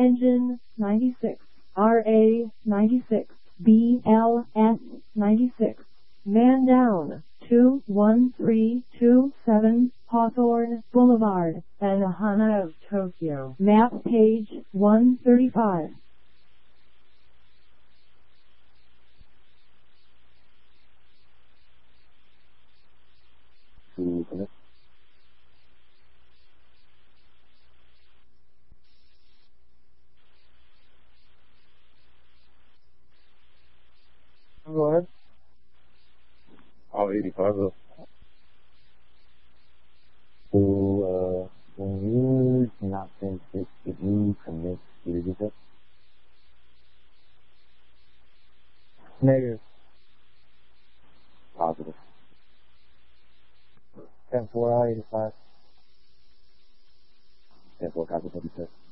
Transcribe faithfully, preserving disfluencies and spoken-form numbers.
Engine ninety-six, R A ninety-six, B L S ninety-six. Man down, two one three two seven Hawthorne Boulevard, Anohana of Tokyo. Map page one thirty-five. To connect. Go ahead. All eighty-five though. So, uh, when you not send six, did you commit suicide? Negative. Positive. ten four, all eighty-five. ten four, copy, copy,